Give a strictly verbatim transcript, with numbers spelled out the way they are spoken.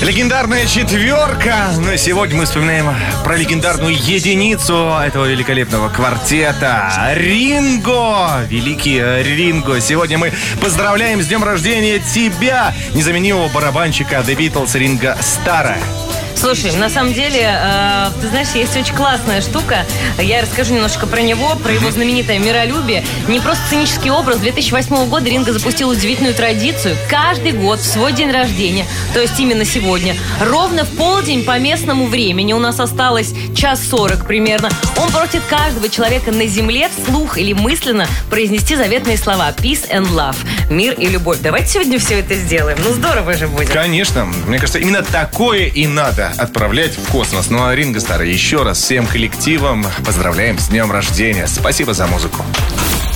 Легендарная четверка. Но сегодня мы вспоминаем про легендарную единицу этого великолепного квартета. Ринго. Великий Ринго. Сегодня мы поздравляем с днем рождения тебя, незаменимого барабанщика The Beatles Ринго Стара. Слушай, на самом деле, э, ты знаешь, есть очень классная штука. Я расскажу немножко про него, про его знаменитое миролюбие. Не просто сценический образ. две тысячи восьмого года Ринго запустил удивительную традицию. Каждый год в свой день рождения, то есть именно сегодня, ровно в полдень по местному времени, у нас осталось час сорок примерно, он просит каждого человека на земле вслух или мысленно произнести заветные слова «Peace and love», «Мир и любовь». Давайте сегодня все это сделаем. Ну, здорово же будет. Конечно. Мне кажется, именно такое и надо отправлять в космос. Ну а Ринго Стар, еще раз всем коллективам поздравляем с днем рождения. Спасибо за музыку.